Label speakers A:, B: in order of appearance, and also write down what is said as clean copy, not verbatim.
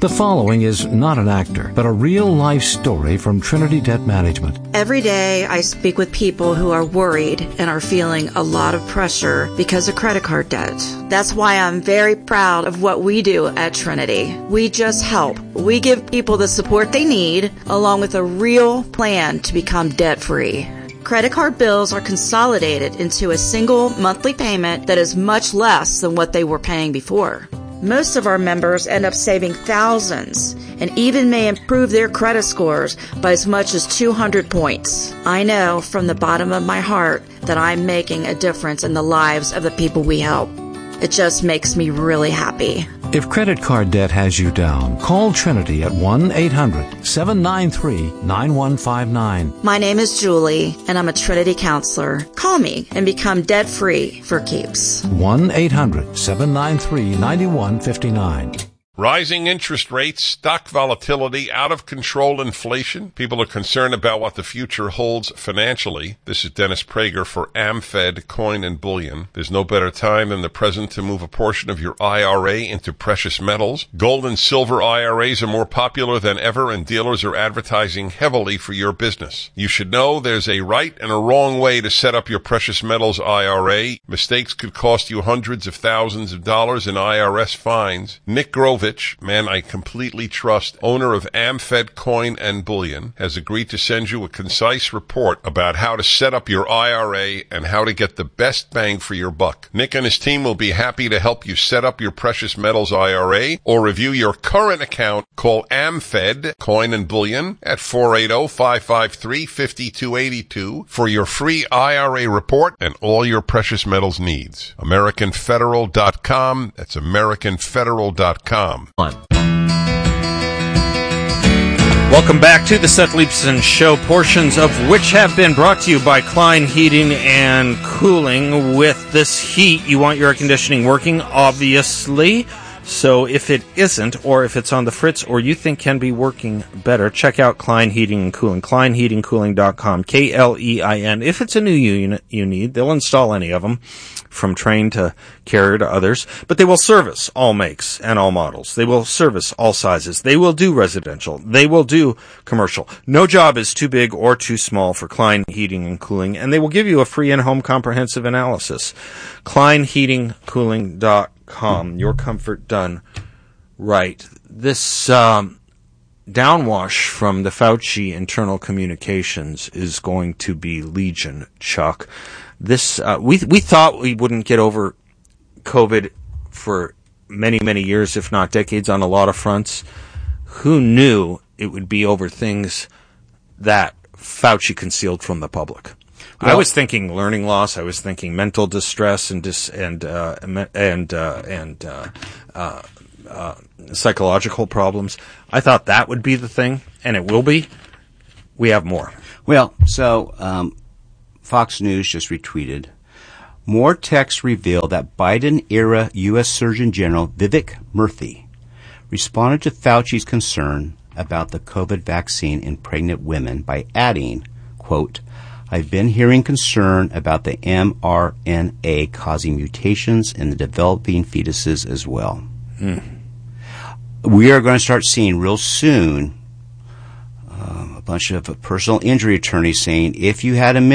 A: The following is not an actor, but a real-life story from Trinity Debt Management.
B: Every day I speak with people who are worried and are feeling a lot of pressure because of credit card debt. That's why I'm very proud of what we do at Trinity. We just help. We give people the support they need, along with a real plan to become debt-free. Credit card bills are consolidated into a single monthly payment that is much less than what they were paying before. Most of our members end up saving thousands and even may improve their credit scores by as much as 200 points. I know from the bottom of my heart that I'm making a difference in the lives of the people we help. It just makes me really happy.
A: If credit card debt has you down, call Trinity at 1-800-793-9159.
B: My name is Julie, and I'm a Trinity counselor. Call me and become debt-free for keeps.
A: 1-800-793-9159.
C: Rising interest rates, stock volatility, out-of-control inflation. People are concerned about what the future holds financially. This is Dennis Prager for AmFed Coin and Bullion. There's no better time than the present to move a portion of your IRA into precious metals. Gold and silver IRAs are more popular than ever, and dealers are advertising heavily for your business. You should know there's a right and a wrong way to set up your precious metals IRA. Mistakes could cost you hundreds of thousands of dollars in IRS fines. Nick Grovich, man I completely trust, owner of AmFed Coin and Bullion, has agreed to send you a concise report about how to set up your IRA and how to get the best bang for your buck. Nick and his team will be happy to help you set up your precious metals IRA or review your current account. Call AmFed Coin and Bullion at 480-553-5282 for your free IRA report and all your precious metals needs. AmericanFederal.com. That's AmericanFederal.com.
D: Welcome back to the Seth Leibsohn Show, portions of which have been brought to you by Klein Heating and Cooling. With this heat, you want your air conditioning working, obviously. So if it isn't, or if it's on the fritz, or you think can be working better, check out Klein Heating and Cooling, kleinheatingcooling.com, Klein. If it's a new unit you need, they'll install any of them, from Trane to Carrier to others, but they will service all makes and all models. They will service all sizes. They will do residential. They will do commercial. No job is too big or too small for Klein Heating and Cooling, and they will give you a free in-home comprehensive analysis. kleinheatingcooling.com. Your comfort done right. This downwash from the Fauci internal communications is going to be legion, Chuck. This we thought we wouldn't get over COVID for many, many years, if not decades, on a lot of fronts. Who knew it would be over things that Fauci concealed from the public? Well, I was thinking learning loss. I was thinking mental distress and psychological problems. I thought that would be the thing, and it will be. We have more.
E: Well, so Fox News just retweeted, more texts reveal that Biden-era U.S. Surgeon General Vivek Murthy responded to Fauci's concern about the COVID vaccine in pregnant women by adding, quote, I've been hearing concern about the mRNA causing mutations in the developing fetuses as well. We are going to start seeing real soon a bunch of personal injury attorneys saying if you had a